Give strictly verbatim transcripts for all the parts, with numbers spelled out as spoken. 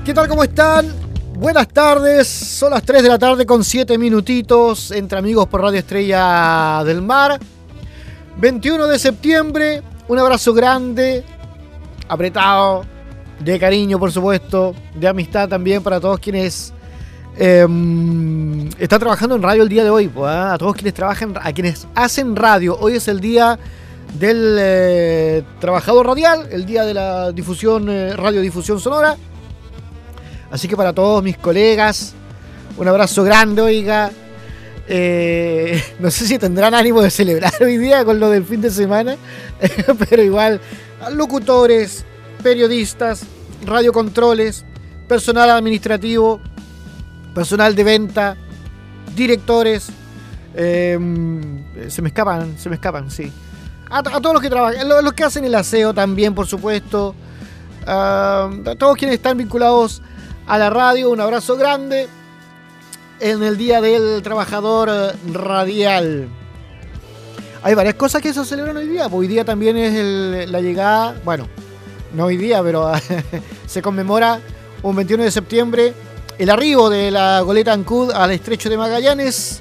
¿Qué tal? ¿Cómo están? Buenas tardes, son las tres de la tarde con siete minutitos entre amigos por Radio Estrella del Mar. veintiuno de septiembre, un abrazo grande, apretado, de cariño por supuesto, de amistad también para todos quienes eh, están trabajando en radio el día de hoy, pues, ¿eh? A todos quienes trabajan, a quienes hacen radio. Hoy es el día del eh, trabajador radial, el día de la difusión, eh, radiodifusión sonora. Así que para todos mis colegas, un abrazo grande, oiga. Eh, no sé si tendrán ánimo de celebrar hoy día con lo del fin de semana, pero igual, locutores, periodistas, radiocontroles, personal administrativo, personal de venta, directores, eh, se me escapan, se me escapan, sí. A, a todos los que trabajan, los, los que hacen el aseo también, por supuesto, uh, a todos quienes están vinculados a la radio, un abrazo grande en el Día del Trabajador Radial. Hay varias cosas que se celebran hoy día. Hoy día también es el, la llegada, bueno, no hoy día, pero se conmemora un veintiuno de septiembre el arribo de la goleta Ancud al estrecho de Magallanes,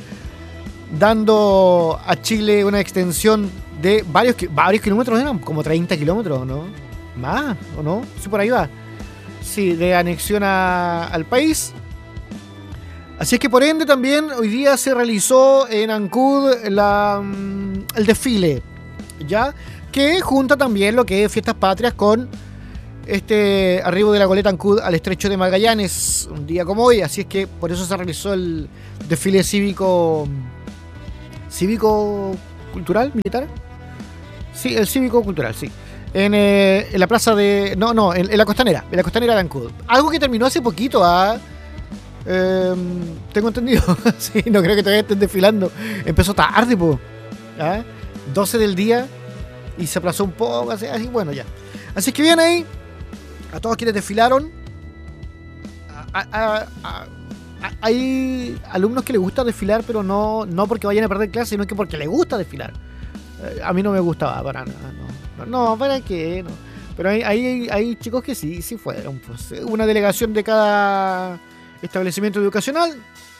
dando a Chile una extensión de varios, varios kilómetros, eran como treinta kilómetros, ¿no? Más, ¿o no? Sí, por ahí va. Sí, de anexión a, al país. Así es que por ende también hoy día se realizó en Ancud la, el desfile, ¿ya? Que junta también lo que es Fiestas Patrias con este arribo de la goleta Ancud al estrecho de Magallanes, un día como hoy. Así es que por eso se realizó el desfile cívico, cívico cultural, militar. Sí, el cívico cultural, sí. En, eh, en la plaza de... No, no, en, en la costanera. En la costanera de Ancud. Algo que terminó hace poquito, ¿ah? Eh, tengo entendido. Sí, no creo que todavía estén desfilando. Empezó tarde, po. ¿Ah? doce del día. Y se aplazó un poco, así, así, bueno, ya. Así que bien ahí. A todos quienes desfilaron. A, a, a, a, hay alumnos que les gusta desfilar, pero no, no porque vayan a perder clase, sino que porque les gusta desfilar. Eh, a mí no me gustaba para nada, no. No, ¿para qué? No. Pero hay, hay, hay chicos que sí, sí fueron. Pues, una delegación de cada establecimiento educacional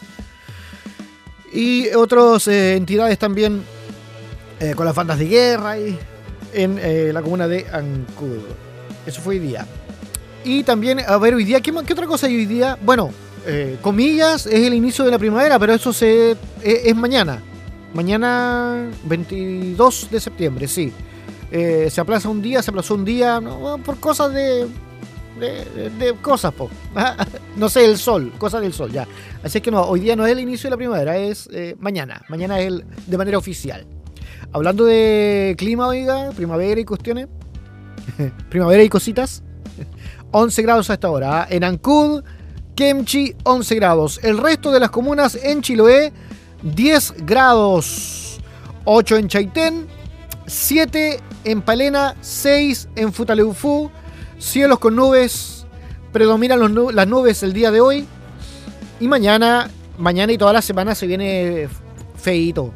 y otras eh, entidades también eh, con las bandas de guerra y en eh, la comuna de Ancud. Eso fue hoy día. Y también, a ver, hoy día, ¿qué, qué otra cosa hay hoy día? Bueno, eh, comillas, es el inicio de la primavera, pero eso se, es, es mañana. Mañana veintidós de septiembre, sí. Eh, se aplaza un día, se aplazó un día, ¿no? Por cosas de, de, de, de cosas, po. No sé, el sol, cosas del sol, ya. Así es que no, hoy día no es el inicio de la primavera, es eh, mañana. Mañana es el, de manera oficial. Hablando de clima, oiga, primavera y cuestiones, primavera y cositas, once grados a esta hora. ¿eh? En Ancud, Kemchi, once grados. El resto de las comunas en Chiloé, diez grados. ocho en Chaitén, siete en Palena, seis en Futaleufú. Cielos con nubes, predominan los nub- las nubes el día de hoy. Y mañana, mañana y toda la semana se viene feíto.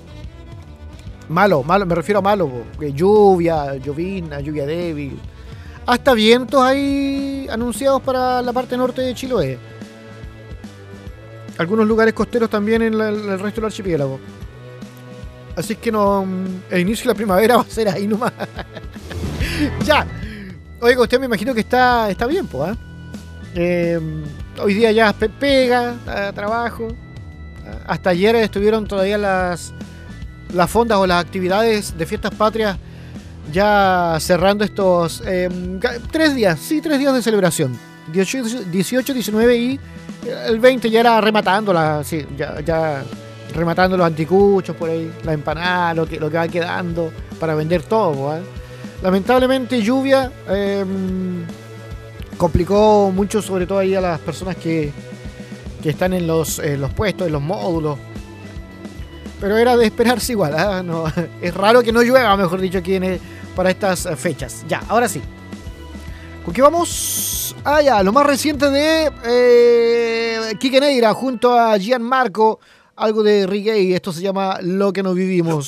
Malo, malo, me refiero a malo. Po. Lluvia, llovizna, lluvia débil. Hasta vientos hay anunciados para la parte norte de Chiloé. Algunos lugares costeros también en, la, en el resto del archipiélago. Así que no, el inicio de la primavera va a ser ahí nomás. Ya. Oiga, usted me imagino que está, está bien, pues. ¿eh? Eh, hoy día ya pe- pega, eh, trabajo. Hasta ayer estuvieron todavía las, las fondas o las actividades de Fiestas Patrias ya cerrando estos eh, tres días, sí, tres días de celebración. dieciocho, diecinueve y el veinte ya era rematándola, sí, ya... ya rematando los anticuchos por ahí, la empanada, lo que, lo que va quedando para vender todo. ¿eh? Lamentablemente lluvia eh, complicó mucho, sobre todo ahí a las personas que, que están en los, en los puestos, en los módulos. Pero era de esperarse igual. ¿eh? No, es raro que no llueva, mejor dicho, aquí en, para estas fechas. Ya, ahora sí. ¿Con qué vamos? Ah, ya, lo más reciente de eh, Quique Neira junto a Gianmarco. Algo de reggae, esto se llama Lo que nos vivimos.